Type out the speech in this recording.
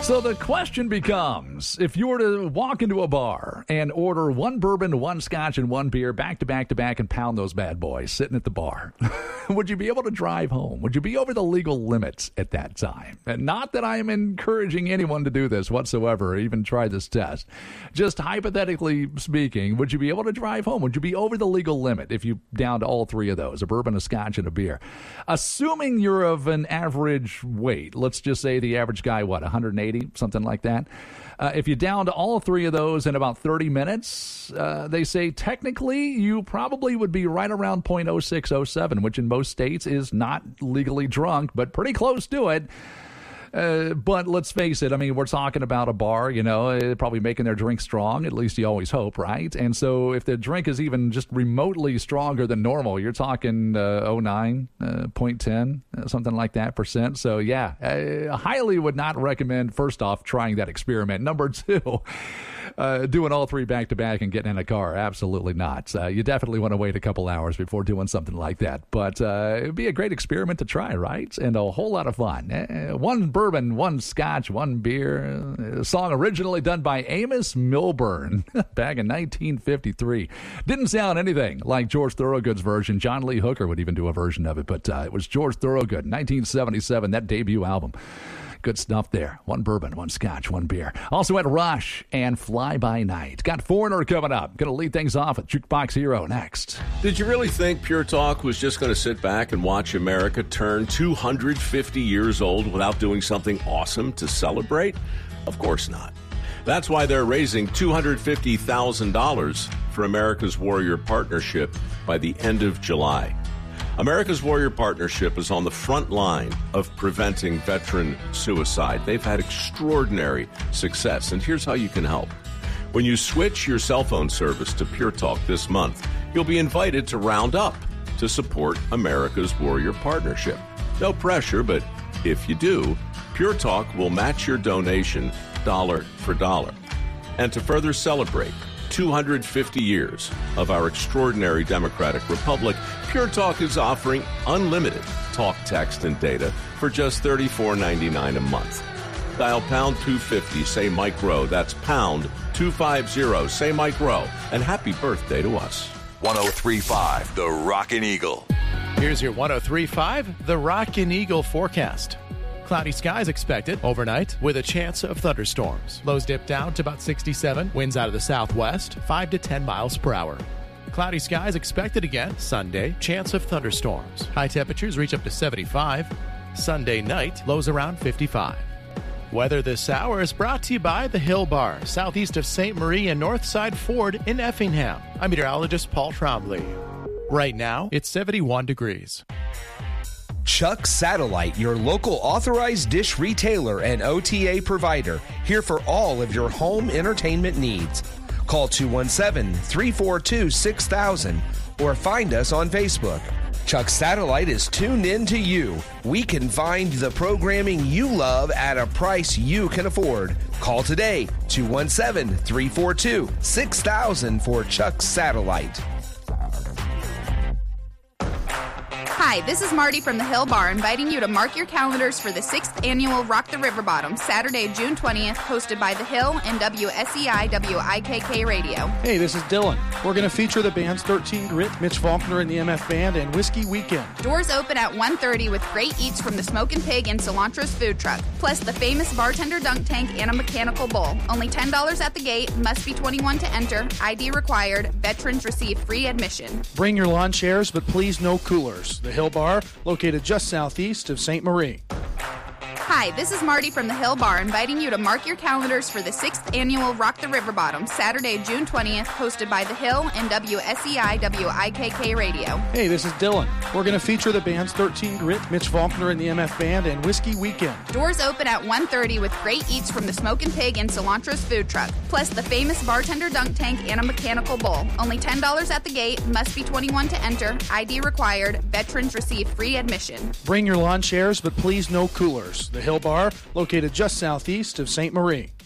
So the question becomes, if you were to walk into a bar and order one bourbon, one scotch, and one beer back to back to back and pound those bad boys sitting at the bar, would you be able to drive home? Would you be over the legal limits at that time? And not that I am encouraging anyone to do this whatsoever or even try this test. Just hypothetically speaking, would you be able to drive home? Would you be over the legal limit if you downed all three of those, a bourbon, a scotch, and a beer? Assuming you're of an average weight, let's just say the average guy, 180? Something like that. If you downed all three of those in about 30 minutes, they say technically you probably would be right around 0.0607, which in most states is not legally drunk, but pretty close to it. But let's face it, I mean, we're talking about a bar, probably making their drink strong. At least you always hope, right? And so if the drink is even just remotely stronger than normal, you're talking 0.9, 0.10, something like that percent. So, yeah, I highly would not recommend, first off, trying that experiment. Number two, doing all three back-to-back and getting in a car. Absolutely not. You definitely want to wait a couple hours before doing something like that. But it would be a great experiment to try, right? And a whole lot of fun. One bourbon, one scotch, one beer. A song originally done by Amos Milburn back in 1953. Didn't sound anything like George Thorogood's version. John Lee Hooker would even do a version of it, but it was George Thorogood, 1977, that debut album. Good stuff there. One bourbon, one scotch, one beer. Also at Rush and Fly By Night. Got Foreigner coming up. Going to lead things off with Jukebox Hero next. Did you really think Pure Talk was just going to sit back and watch America turn 250 years old without doing something awesome to celebrate? Of course not. That's why they're raising $250,000 for America's Warrior Partnership by the end of July. America's Warrior Partnership is on the front line of preventing veteran suicide. They've had extraordinary success, and here's how you can help. When you switch your cell phone service to Pure Talk this month, you'll be invited to round up to support America's Warrior Partnership. No pressure, but if you do, Pure Talk will match your donation dollar for dollar. And to further celebrate 250 years of our extraordinary democratic republic, Pure Talk is offering unlimited talk, text, and data for just $34.99 a month. Dial pound 250, say Mike Rowe. That's pound 250, say Mike Rowe. And happy birthday to us. 103.5, The Rockin' Eagle. Here's your 103.5, The Rockin' Eagle forecast. Cloudy skies expected overnight with a chance of thunderstorms. Lows dip down to about 67. Winds out of the southwest, 5 to 10 miles per hour. Cloudy skies expected again Sunday. Chance of thunderstorms. High temperatures reach up to 75. Sunday night, lows around 55. Weather this hour is brought to you by the Hill Bar, southeast of St. Marie and Northside Ford in Effingham. I'm meteorologist Paul Trombley. Right now, it's 71 degrees. Chuck Satellite, your local authorized dish retailer and OTA provider, here for all of your home entertainment needs. Call 217-342-6000 or find us on Facebook. Chuck Satellite is tuned in to you. We can find the programming you love at a price you can afford. Call today, 217-342-6000 for Chuck Satellite. Hi, this is Marty from the Hill Bar inviting you to mark your calendars for the 6th annual Rock the River Bottom, Saturday, June 20th, hosted by The Hill and WSEI WIKK Radio. Hey, this is Dylan. We're going to feature the bands 13 Grit, Mitch Faulkner and the MF Band, and Whiskey Weekend. Doors open at 1:30 with great eats from the Smokin' Pig and Cilantro's food truck, plus the famous bartender dunk tank and a mechanical bull. Only $10 at the gate, must be 21 to enter, ID required, veterans receive free admission. Bring your lawn chairs, but please no coolers. The Hill Bar, located just southeast of St. Marie. Hi, this is Marty from the Hill Bar inviting you to mark your calendars for the 6th annual Rock the River Bottom, Saturday, June 20th, hosted by The Hill and WSEI WIKK Radio. Hey, this is Dylan. We're going to feature the bands 13 Grit, Mitch Faulkner and the MF Band, and Whiskey Weekend. Doors open at 1:30 with great eats from the Smokin' Pig and Cilantro's food truck, plus the famous bartender dunk tank and a mechanical bull. Only $10 at the gate, must be 21 to enter, ID required, veterans receive free admission. Bring your lawn chairs, but please no coolers. The Hill Bar, located just southeast of St. Marie.